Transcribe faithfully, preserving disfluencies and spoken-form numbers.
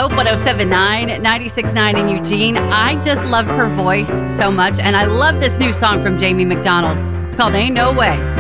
Hope one oh seven point nine, ninety-six point nine in Eugene. I just love her voice so much, and I love this new song from Jamie McDonald. It's called Ain't No Way.